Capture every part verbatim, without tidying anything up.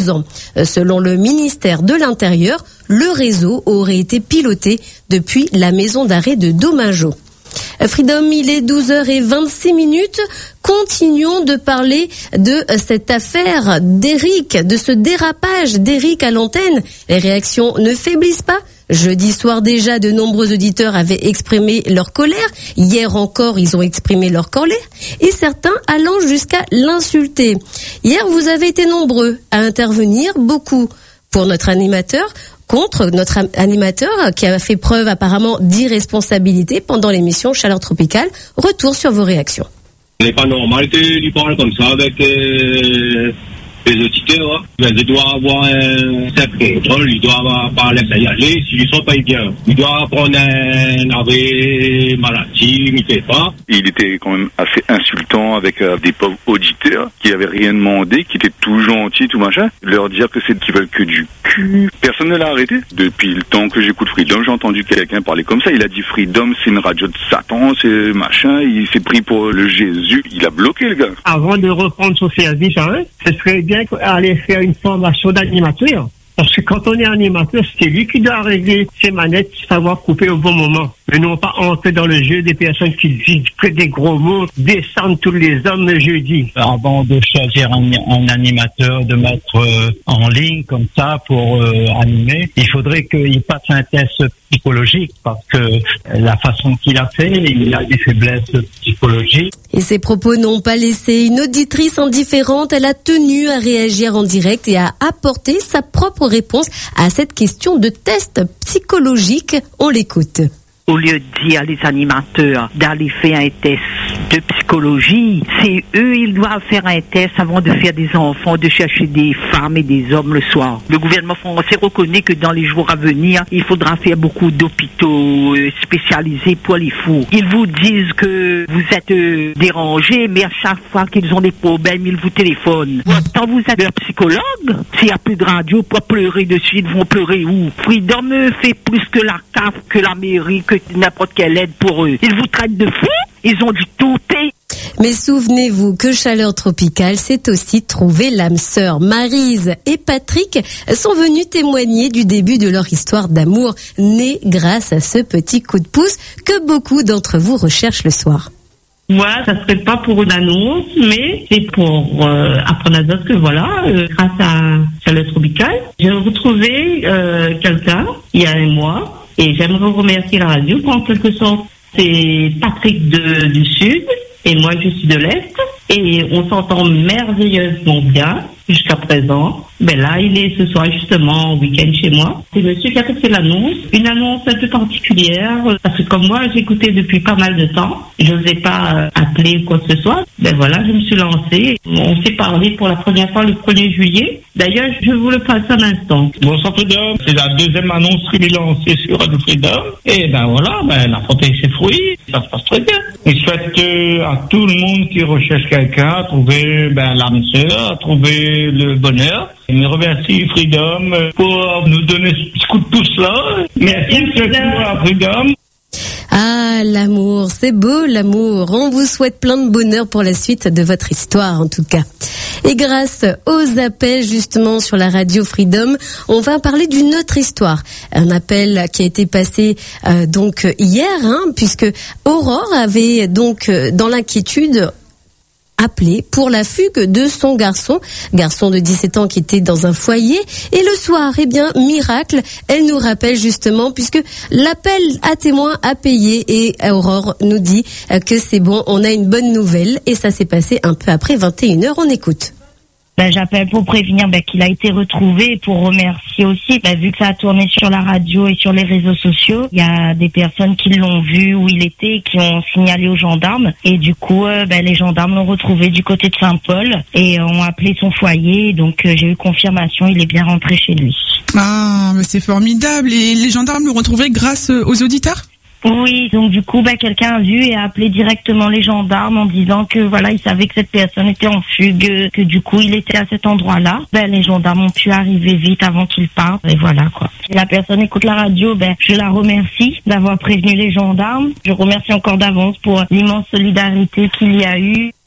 deux ans. Selon le ministère de l'Intérieur, le réseau aurait été piloté depuis la maison d'arrêt de Domageau. Freedom, il est douze heures vingt-six minutes. Continuons de parler de cette affaire d'Éric, de ce dérapage d'Éric à l'antenne. Les réactions ne faiblissent pas. Jeudi soir déjà, de nombreux auditeurs avaient exprimé leur colère. Hier encore, ils ont exprimé leur colère. Et certains allant jusqu'à l'insulter. Hier, vous avez été nombreux à intervenir, beaucoup pour notre animateur, contre notre animateur qui a fait preuve apparemment d'irresponsabilité pendant l'émission Chaleur Tropicale. Retour sur vos réactions. Ce n'est pas normal qu'il parle comme ça avec euh, les auditeurs. Il doit avoir un certain contrôle, il doit pas laisser y aller s'ils ne sont pas bien. Il doit prendre un arrêt maladie, il ne fait pas. Il était quand même assez insultant avec euh, des pauvres auditeurs qui n'avaient rien demandé, qui étaient tout gentils, tout machin. Leur dire que c'est qu'ils veulent que du cul. Personne ne l'a arrêté. Depuis le temps que j'écoute Freedom, j'ai entendu quelqu'un parler comme ça. Il a dit Freedom, c'est une radio de Satan, c'est machin. Il s'est pris pour le Jésus. Il a bloqué le gars. Avant de reprendre son service, hein, ce serait bien d'aller faire une formation d'animateur. Parce que quand on est animateur, c'est lui qui doit régler ses manettes, savoir couper au bon moment. Mais non pas entrer dans le jeu des personnes qui disent que des gros mots, descendent tous les hommes le jeudi. Avant de choisir un, un animateur, de mettre euh, en ligne comme ça pour euh, animer, il faudrait qu'il passe un test psychologique parce que la façon qu'il a fait, il a des faiblesses psychologiques. Et ses propos n'ont pas laissé une auditrice indifférente. Elle a tenu à réagir en direct et à apporter sa propre réponse à cette question de test psychologique. On l'écoute. Au lieu de dire à les animateurs d'aller faire un test de psychologie, c'est eux, ils doivent faire un test avant de faire des enfants, de chercher des femmes et des hommes le soir. Le gouvernement français reconnaît que dans les jours à venir, il faudra faire beaucoup d'hôpitaux spécialisés pour les fous. Ils vous disent que vous êtes euh, dérangés, mais à chaque fois qu'ils ont des problèmes, ils vous téléphonent. Quand vous êtes un psychologue, s'il n'y a plus de radio pour pleurer dessus, ils vont pleurer où? Freedom fait plus que la C A F, que la mairie, que n'importe quelle aide pour eux. Ils vous traitent de fous, ils ont dû tout payer. Mais souvenez-vous que Chaleur Tropicale, c'est aussi trouver l'âme sœur. Maryse et Patrick sont venus témoigner du début de leur histoire d'amour, née grâce à ce petit coup de pouce que beaucoup d'entre vous recherchent le soir. Moi, ça serait pas pour une annonce, mais c'est pour euh, apprendre à dire que voilà, euh, grâce à Chaleur Tropicale, j'ai retrouvé euh, quelqu'un il y a un mois. Et j'aimerais remercier la radio pour en quelque sorte. C'est Patrick de, du Sud et moi je suis de l'Est. Et on s'entend merveilleusement bien jusqu'à présent. Ben là, il est ce soir justement en week-end chez moi. C'est monsieur qui a fait l'annonce. Une annonce un peu particulière parce que comme moi, j'écoutais depuis pas mal de temps. Je n'osais pas appeler quoi que ce soit. Ben voilà, je me suis lancée. On s'est parlé pour la première fois le premier juillet. D'ailleurs, je vous le passe un instant. Bonsoir Freedom, c'est la deuxième annonce qui est lancée sur Radio Freedom. Et ben voilà, ben la santé ses fruits, ça se passe très bien. Je souhaite euh, à tout le monde qui recherche quelqu'un à trouver ben, l'âme sœur, à trouver le bonheur. Je me remercie Freedom pour nous donner ce coup de pouce là. Merci à Freedom. Ah, l'amour, c'est beau l'amour. On vous souhaite plein de bonheur pour la suite de votre histoire en tout cas. Et grâce aux appels justement sur la radio Freedom, on va parler d'une autre histoire. Un appel qui a été passé euh, donc hier, hein, puisque Aurore avait donc euh, dans l'inquiétude appelé pour la fugue de son garçon, garçon de dix-sept ans qui était dans un foyer. Et le soir, eh bien, miracle, elle nous rappelle justement, puisque l'appel à témoin a payé et Aurore nous dit que c'est bon, on a une bonne nouvelle et ça s'est passé un peu après vingt et une heures. On écoute. Ben, j'appelle pour prévenir ben, qu'il a été retrouvé et pour remercier aussi, ben, vu que ça a tourné sur la radio et sur les réseaux sociaux, il y a des personnes qui l'ont vu où il était et qui ont signalé aux gendarmes. Et du coup, euh, ben, les gendarmes l'ont retrouvé du côté de Saint-Paul et ont appelé son foyer. Donc, euh, j'ai eu confirmation, il est bien rentré chez lui. Ah, mais c'est formidable. Et les gendarmes l'ont retrouvé grâce aux auditeurs ? Oui, donc du coup, bah, quelqu'un a vu et a appelé directement les gendarmes en disant que voilà, il savait que cette personne était en fugue, que du coup, il était à cet endroit-là. Ben, les gendarmes ont pu arriver vite avant qu'il parte et voilà quoi. Si la personne écoute la radio, ben, je la remercie d'avoir prévenu les gendarmes. Je remercie encore d'avance pour l'immense solidarité qu'il y a eu.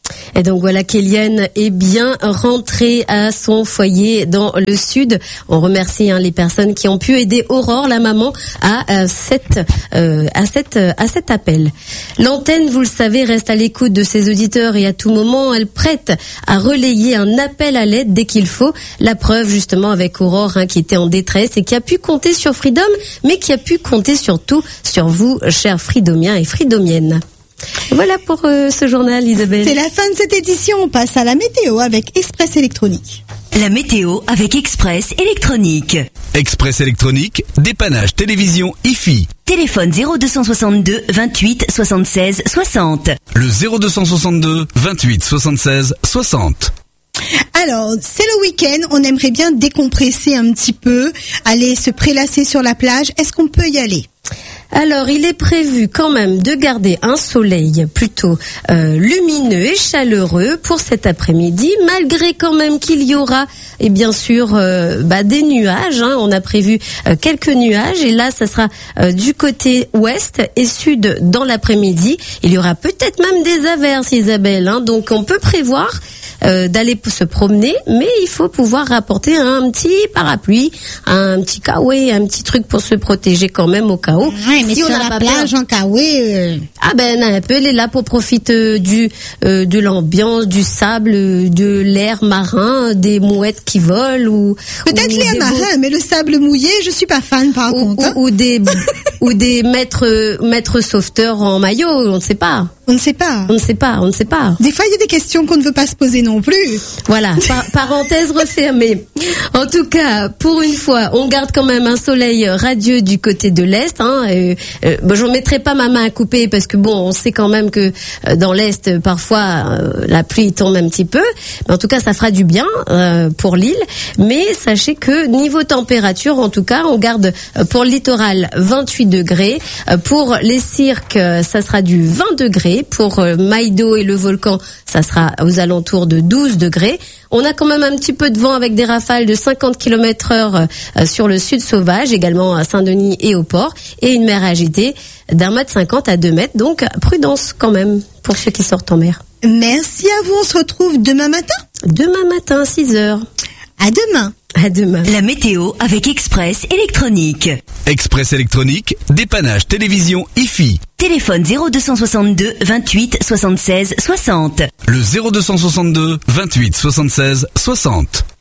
Et donc voilà qu'Eliane est bien rentrée à son foyer dans le sud. On remercie hein, les personnes qui ont pu aider Aurore, la maman, à, euh, cette, euh, à, cette, euh, à cet appel. L'antenne, vous le savez, reste à l'écoute de ses auditeurs et à tout moment, elle prête à relayer un appel à l'aide dès qu'il faut. La preuve justement avec Aurore hein, qui était en détresse et qui a pu compter sur Freedom, mais qui a pu compter surtout sur vous, chers Freedomiens et Freedomiennes. Voilà pour euh, ce journal, Isabelle. C'est la fin de cette édition. On passe à la météo avec Express Électronique. La météo avec Express Électronique. Express Électronique, dépannage télévision I F I. Téléphone zéro deux soixante-deux vingt-huit soixante-seize soixante. Le zéro deux soixante-deux vingt-huit soixante-seize soixante. Alors, c'est le week-end, on aimerait bien décompresser un petit peu, aller se prélasser sur la plage. Est-ce qu'on peut y aller ? Alors, il est prévu quand même de garder un soleil plutôt euh, lumineux et chaleureux pour cet après-midi, malgré quand même qu'il y aura, et bien sûr, euh, bah, des nuages. Hein. On a prévu euh, quelques nuages et là, ça sera euh, du côté ouest et sud dans l'après-midi. Il y aura peut-être même des averses, Isabelle. Hein. Donc, on peut prévoir Euh, d'aller se promener, mais il faut pouvoir rapporter un petit parapluie, un petit kawaii, un petit truc pour se protéger quand même au cas où. Ouais, mais si sur on la n'a pas plage peur, en kawaii... Euh... Ah ben un peu, elle est là pour profiter du euh, de l'ambiance, du sable, de l'air marin, des mouettes qui volent ou peut-être ou les marins, beaux... mais le sable mouillé, je suis pas fan par ou, contre. Hein. Ou, ou des ou des maîtres maîtres sauveteurs en maillot, on ne sait pas. On ne sait pas. On ne sait pas, on ne sait pas. Des fois, il y a des questions qu'on ne veut pas se poser non plus. Voilà, par, parenthèse refermée. En tout cas, pour une fois, on garde quand même un soleil radieux du côté de l'Est. Hein, euh, euh, bon, je ne mettrai pas ma main à couper parce que bon, on sait quand même que euh, dans l'Est, parfois, euh, la pluie tombe un petit peu. Mais en tout cas, ça fera du bien euh, pour l'île. Mais sachez que niveau température, en tout cas, on garde euh, pour le littoral vingt-huit degrés. Euh, pour les cirques, ça sera du vingt degrés. Pour euh, Maïdo et le volcan, ça sera aux alentours de douze degrés. On a quand même un petit peu de vent avec des rafales de cinquante kilomètres heure euh, sur le sud sauvage, également à Saint-Denis et au port, et une mer agitée d'un mètre cinquante à deux mètres. Donc, prudence quand même pour ceux qui sortent en mer. Merci à vous. On se retrouve demain matin. Demain matin, six heures. À demain. À demain. La météo avec Express Électronique. Express Électronique, dépannage télévision I F I. Téléphone zéro deux soixante-deux vingt-huit soixante-seize soixante. Le zéro deux soixante-deux vingt-huit soixante-seize soixante.